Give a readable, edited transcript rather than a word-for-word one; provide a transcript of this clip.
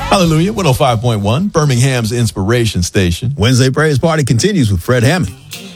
Hallelujah, 105.1, Birmingham's Inspiration Station. Wednesday Praise Party continues with Fred Hammond.